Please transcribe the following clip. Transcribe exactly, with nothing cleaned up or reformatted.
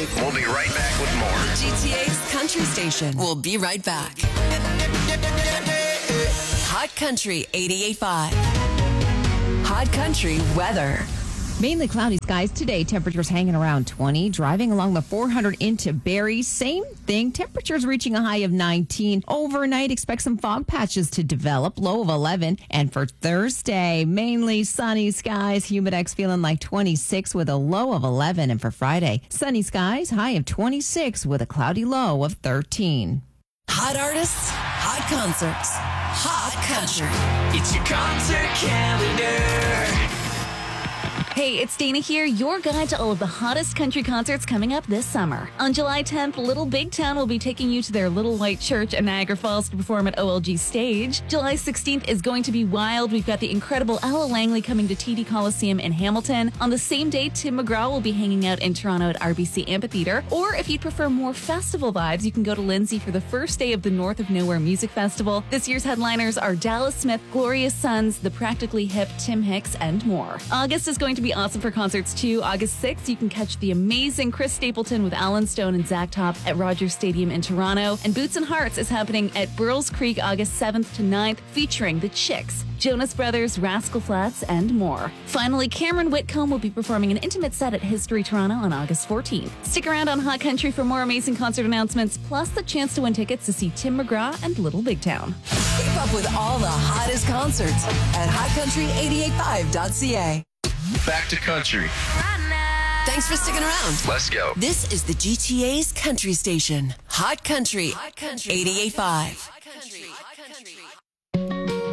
We'll be right back with more. The G T A's Country Station. We'll be right back. Hot Country eighty-eight point five. Hot Country weather. Mainly cloudy skies today. Temperatures hanging around twenty. Driving along the four hundred into Barrie. Same thing. Temperatures reaching a high of nineteen. Overnight, expect some fog patches to develop. Low of eleven. And for Thursday, mainly sunny skies. Humidex feeling like twenty-six with a low of eleven. And for Friday, sunny skies. High of twenty-six with a cloudy low of thirteen. Hot artists, hot concerts, hot country. It's your concert calendar. Hey, it's Dana here, your guide to all of the hottest country concerts coming up this summer. On July tenth, Little Big Town will be taking you to their Little White Church in Niagara Falls to perform at O L G Stage. July sixteenth is going to be wild. We've got the incredible Ella Langley coming to T D Coliseum in Hamilton. On the same day, Tim McGraw will be hanging out in Toronto at R B C Amphitheatre. Or if you'd prefer more festival vibes, you can go to Lindsay for the first day of the North of Nowhere Music Festival. This year's headliners are Dallas Smith, Gloria Sons, The Practically Hip, Tim Hicks, and more. August is going to be awesome for concerts too. August sixth, you can catch the amazing Chris Stapleton with Alan Stone and Zach Top at Rogers Stadium in Toronto. And Boots and Hearts is happening at Burles Creek August seventh to ninth, featuring The Chicks, Jonas Brothers, Rascal Flatts, and more. Finally, Cameron Whitcomb will be performing an intimate set at History Toronto on August fourteenth. Stick around on Hot Country for more amazing concert announcements, plus the chance to win tickets to see Tim McGraw and Little Big Town. Keep up with all the hottest concerts at hot country eight eight five dot c a. Back to country. Thanks for sticking around. Let's go. This is the G T A's Country Station. Hot Country, Hot Country. eighty-eight point five. Hot Country. Hot Country.